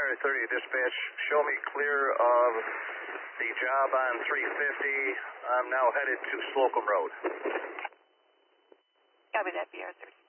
BR30 dispatch. Show me clear of the job on 350. I'm now headed to Slocum Road. Copy that, BR30.